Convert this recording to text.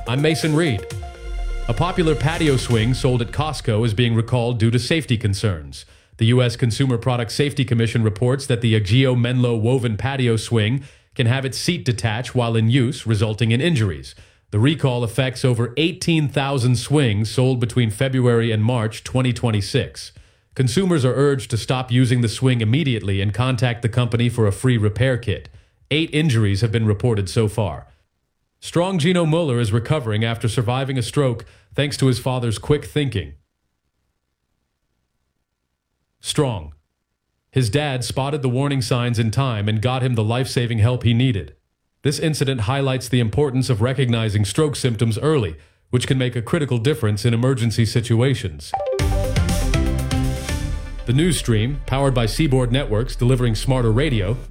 I'm Mason Reed. A popular patio swing sold at Costco is being recalled due to safety concerns. The U.S. Consumer Product Safety Commission reports that the Agio Menlo woven patio swing can have its seat detach while in use, resulting in injuries. The recall affects over 18,000 swings sold between February and March 2026. Consumers are urged to stop using the swing immediately and contact the company for a free repair kit. 8 injuries have been reported so far. Strong Gino Mueller is recovering after surviving a stroke thanks to his father's quick thinking. Strong. His dad spotted the warning signs in time and got him the life-saving help he needed. This incident highlights the importance of recognizing stroke symptoms early, which can make a critical difference in emergency situations. The news stream, powered by Seaboard Networks delivering smarter radio,